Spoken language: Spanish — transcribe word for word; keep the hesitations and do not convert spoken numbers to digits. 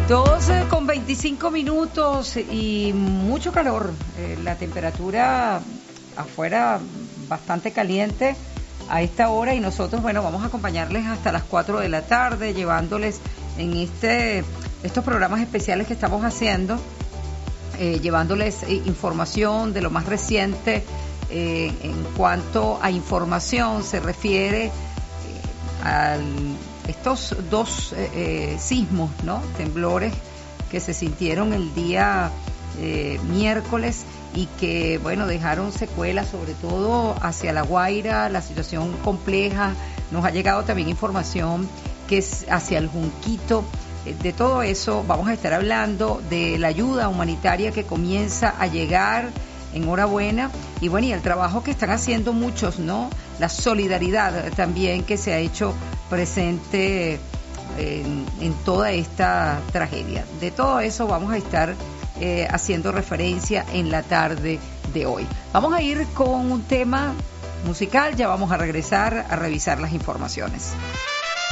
doce con veinticinco minutos y mucho calor. Eh, la temperatura afuera bastante caliente a esta hora y nosotros, bueno, vamos a acompañarles hasta las cuatro de la tarde, llevándoles en este estos programas especiales que estamos haciendo, eh, llevándoles eh, información de lo más reciente eh, en cuanto a información se refiere eh, al estos dos eh, eh, sismos, ¿no? Temblores que se sintieron el día eh, miércoles y que, bueno, dejaron secuelas, sobre todo hacia La Guaira, la situación compleja. Nos ha llegado también información que es hacia el Junquito. De todo eso vamos a estar hablando, de la ayuda humanitaria que comienza a llegar. Enhorabuena. Y bueno, y el trabajo que están haciendo muchos, ¿no? La solidaridad también que se ha hecho presente en, en toda esta tragedia. De todo eso vamos a estar eh, haciendo referencia en la tarde de hoy. Vamos a ir con un tema musical, ya vamos a regresar a revisar las informaciones.